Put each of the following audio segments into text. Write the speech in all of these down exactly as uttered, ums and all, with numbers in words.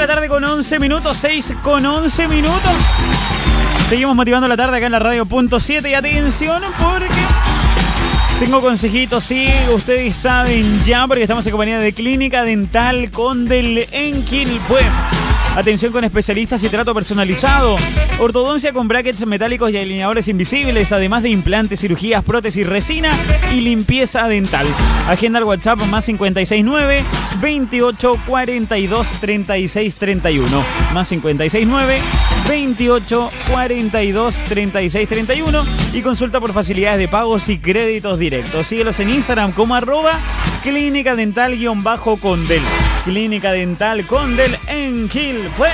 la tarde con once minutos, seis con once minutos. Seguimos motivando la tarde acá en la radio punto siete. Y atención porque tengo consejitos, sí, ustedes saben ya, porque estamos en compañía de Clínica Dental Condel en Quilpué. Atención con especialistas y trato personalizado. Ortodoncia con brackets metálicos y alineadores invisibles, además de implantes, cirugías, prótesis, resina y limpieza dental. Agenda al WhatsApp más cincuenta y seis nueve, veintiocho cuarenta y dos, treinta y seis treinta y uno. Más cincuenta y seis nueve, veintiocho cuarenta y dos, treinta y seis treinta y uno. Y consulta por facilidades de pagos y créditos directos. Síguelos en Instagram como arroba Clínica Dental-Condel. Clínica Dental Condel en Quilpué.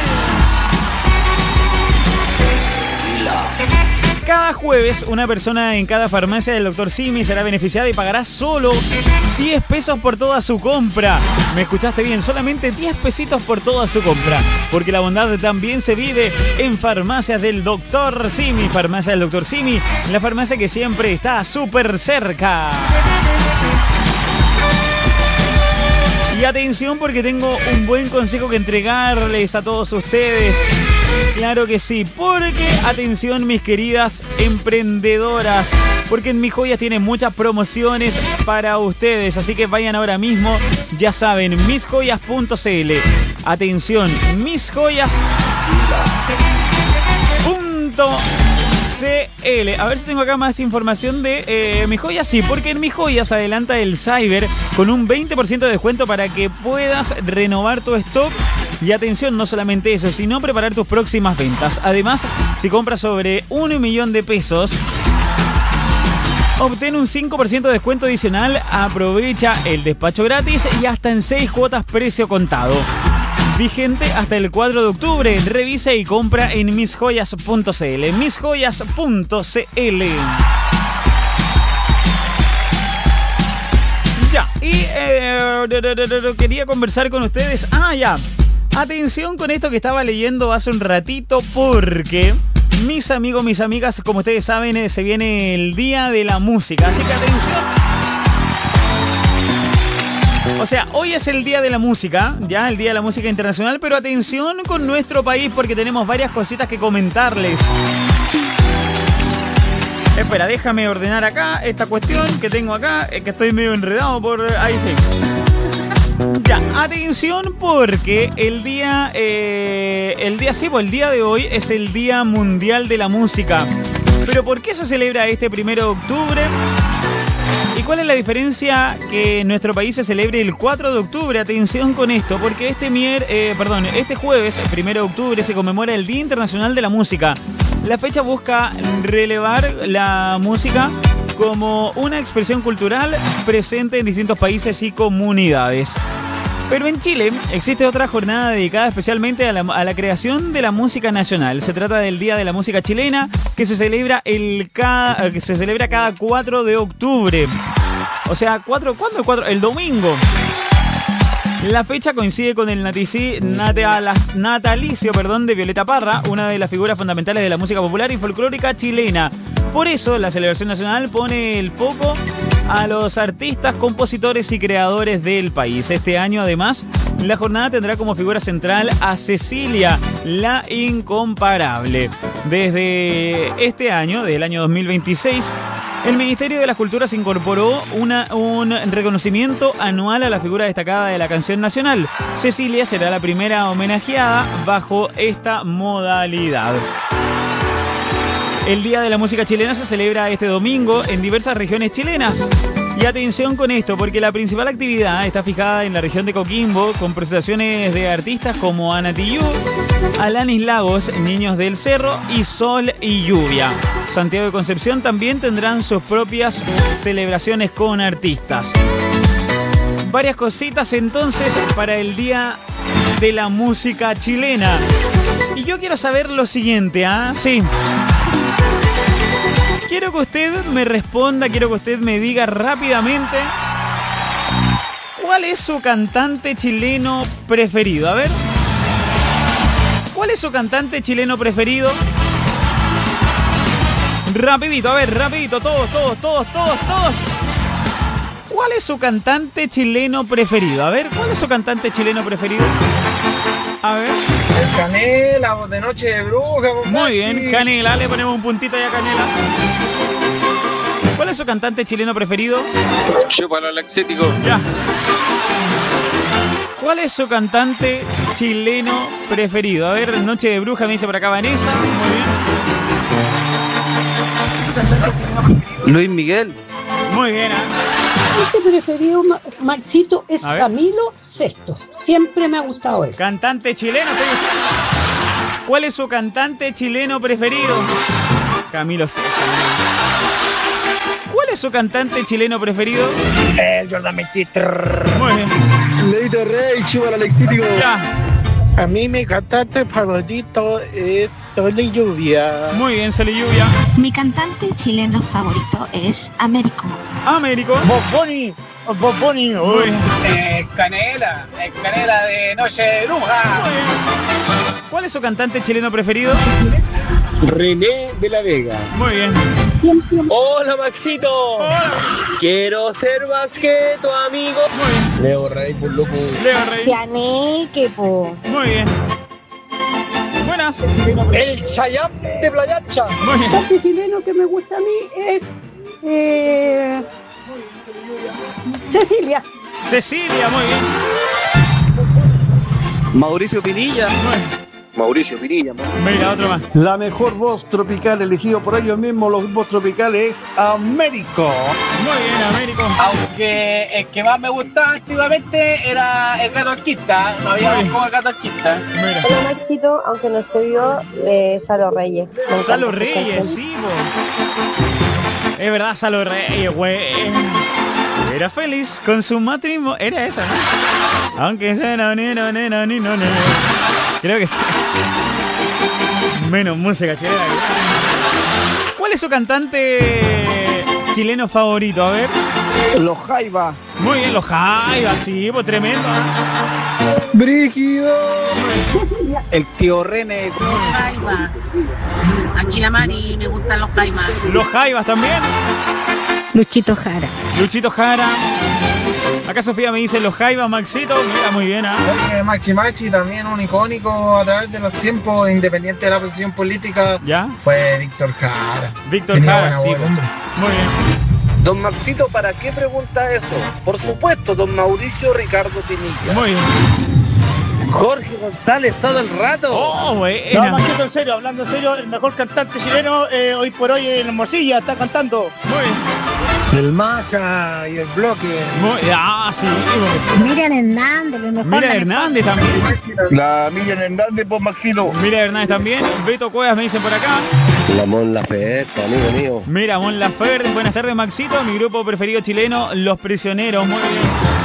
Cada jueves, una persona en cada farmacia del doctor Simi será beneficiada y pagará solo diez pesos por toda su compra. ¿Me escuchaste bien? Solamente diez pesitos por toda su compra. Porque la bondad también se vive en farmacias del doctor Simi. Farmacia del doctor Simi, la farmacia que siempre está súper cerca. Y atención porque tengo un buen consejo que entregarles a todos ustedes. Claro que sí, porque atención mis queridas emprendedoras, porque en Mis Joyas tienen muchas promociones para ustedes, así que vayan ahora mismo, ya saben, mis joyas punto c l. Atención, mis joyas punto c l. A ver si tengo acá más información de eh, Mis Joyas, sí, porque en Mis Joyas adelanta el Cyber con un veinte por ciento de descuento para que puedas renovar tu stock. Y atención, no solamente eso, sino preparar tus próximas ventas. Además, si compras sobre un millón de pesos, obtén un cinco por ciento de descuento adicional, aprovecha el despacho gratis y hasta en seis cuotas precio contado. Vigente hasta el cuatro de octubre. Revisa y compra en mis joyas punto c l. mis joyas punto c l. Ya, y eh, quería conversar con ustedes. Ah, ya. Atención con esto que estaba leyendo hace un ratito porque mis amigos, mis amigas, como ustedes saben, se viene el Día de la Música. Así que atención. O sea, hoy es el Día de la Música, ya el Día de la Música Internacional, pero atención con nuestro país porque tenemos varias cositas que comentarles. Espera, déjame ordenar acá esta cuestión que tengo acá, que estoy medio enredado por... Ahí sí. Ya, atención porque el día, eh, el día, sí, pues el día de hoy es el Día Mundial de la Música. Pero ¿por qué se celebra este primero de octubre? ¿Y cuál es la diferencia que en nuestro país se celebre el cuatro de octubre? Atención con esto, porque este mier, eh, perdón, este jueves, primero de octubre, se conmemora el Día Internacional de la Música. La fecha busca relevar la música como una expresión cultural presente en distintos países y comunidades. Pero en Chile existe otra jornada dedicada especialmente a la, a la creación de la música nacional. Se trata del Día de la Música Chilena, que se celebra el cada, que se celebra cada cuatro de octubre. O sea, ¿cuatro? ¿Cuándo el cuatro? El domingo. La fecha coincide con el natici, natal, natalicio perdón, de Violeta Parra, una de las figuras fundamentales de la música popular y folclórica chilena. Por eso, la celebración nacional pone el foco a los artistas, compositores y creadores del país. Este año, además, la jornada tendrá como figura central a Cecilia, la incomparable. Desde este año, desde el año dos mil veintiséis, el Ministerio de las Culturas incorporó una, un reconocimiento anual a la figura destacada de la canción nacional. Cecilia será la primera homenajeada bajo esta modalidad. El Día de la Música Chilena se celebra este domingo en diversas regiones chilenas. Y atención con esto, porque la principal actividad está fijada en la región de Coquimbo, con presentaciones de artistas como Ana Tijoux, Alanis Lagos, Niños del Cerro y Sol y Lluvia. Santiago de Concepción también tendrán sus propias celebraciones con artistas. Varias cositas entonces para el Día de la Música Chilena. Y yo quiero saber lo siguiente, ¿ah? Sí. Quiero que usted me responda, quiero que usted me diga rápidamente ¿cuál es su cantante chileno preferido? A ver, ¿cuál es su cantante chileno preferido? Rapidito, a ver, rapidito, todos, todos, todos, todos, todos. ¿Cuál es su cantante chileno preferido? A ver, ¿cuál es su cantante chileno preferido? A ver. El Canela, voz de Noche de Bruja. Pues, Muy Maxi. bien, Canela, le ponemos un puntito ahí a Canela. ¿Cuál es su cantante chileno preferido? Chúpalo al excético. Ya. ¿Cuál es su cantante chileno preferido? A ver, Noche de Bruja, me dice por acá Vanessa. Muy bien. Luis Miguel. Muy bien, ¿eh? Este preferido, Ma- Maxito, es A ver. Camilo Sesto. Siempre me ha gustado él. Cantante chileno, estoy diciendo. ¿Cuál es su cantante chileno preferido? Camilo Sesto. ¿Cuál es su cantante chileno preferido? El Jordan veintitrés. Muy bien. Leito Rey, chúpalo al excético. Ya. A mí mi cantante favorito es Sol y Lluvia. Muy bien, Sol y Lluvia. Mi cantante chileno favorito es Américo. Américo. Bob Bunny. Bob Bunny. Muy bien. Eh, Canela, eh, Canela de Noche de Bruja. Muy bien. ¿Cuál es su cantante chileno preferido? René de la Vega. Muy bien. Siempre Hola Maxito, Hola. quiero ser más que tu amigo. Muy bien. Leo Rey, por loco. Leo Rey. Cianeque, po. Muy bien. Buenas. El Chayam de Playacha. Muy bien. cantante chileno que me gusta a mí es eh, Cecilia. Cecilia, muy bien. Mauricio Pinilla. Muy bien. Mauricio Pinilla. Mira, otro más. La mejor voz tropical elegido por ellos mismos, los grupos tropicales, es Américo. Muy bien, Américo. Aunque el que más me gustaba activamente era el gato orquista, no había como el gato orquista. Mira. Hola Maxito, aunque no estoy yo, de Salo Reyes. Me encanta Salo sus Reyes, canciones. sí, po. Es verdad, Salo Reyes, güey. Era feliz con su matrimonio. Era esa, ¿no? Aunque sea no, ni, no, ni, no, ni, no, ni. Creo que sí. Menos música chilena. ¿Cuál es su cantante chileno favorito? A ver. Los Jaiba. Muy bien, los Jaivas, sí, pues tremendo. ¿eh? Brígido. El tío René. Jaivas. Aquí la Mari me gustan los Jaivas. Los Jaivas también. Luchito Jara. Luchito Jara. Acá Sofía me dice los Jaivas, Maxito. Mira, muy bien, ¿ah? Eh, Maxi Maxi, también un icónico a través de los tiempos, independiente de la posición política, ¿Ya? fue Víctor Jara. Víctor Tenía Jara, buena sí. voz, pues. hombre. Muy bien. Don Maxito, ¿para qué pregunta eso? Por supuesto, don Mauricio Ricardo Pinilla. Muy bien. Jorge González todo el rato. Oh, No, buena. Maxito, en serio, hablando en serio, el mejor cantante chileno eh, hoy por hoy en Hermosilla está cantando. Muy bien. El Macha y el Bloque. Muy, ah, sí. Miriam Hernández, lo mejor. Mira Hernández también. La Miriam Hernández por Maxito. Mira Hernández también. Beto Cuevas me dicen por acá. La Mon Laferte, amigo mío. Mira, Mon Laferte. Buenas tardes, Maxito. Mi grupo preferido chileno, Los Prisioneros. Muy bien.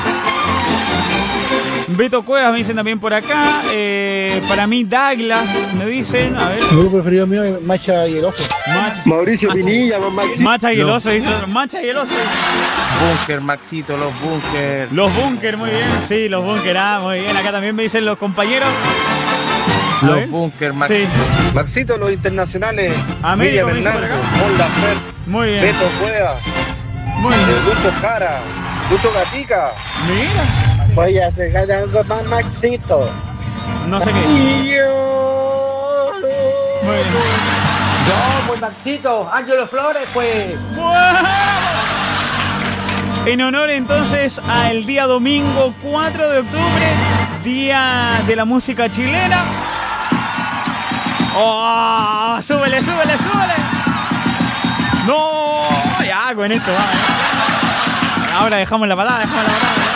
Beto Cuevas me dicen también por acá. Eh, para mí, Douglas, me dicen. A ver. Mi grupo preferido mío es Macha y el Oso. Macha, Mauricio Macha. Pinilla, don Maxi. Macha y el oso, dice otro. Macha y el oso. Búnker, Maxito, los búnker. Los Búnker, muy bien. Sí, los Búnker. Ah, muy bien. Acá también me dicen los compañeros. A ver. Los búnker, Sí, Maxito. Maxito, los internacionales. Américo, Miriam me dice por Hernández, acá. Mon Laferte, muy bien. Beto Cueva, Muy eh, bien. Lucho Jara, Lucho Gatica. Mira. Voy a pegar algo más, Maxito. No sé qué. Y yo. Muy bien. No, pues Maxito, Ángelo Flores, pues. En honor entonces al día domingo cuatro de octubre, Día de la Música Chilena. ¡Oh! ¡Súbele, súbele, súbele! ¡No! Ya, con esto va. ¿eh? Ahora dejamos la patada, dejamos la patada.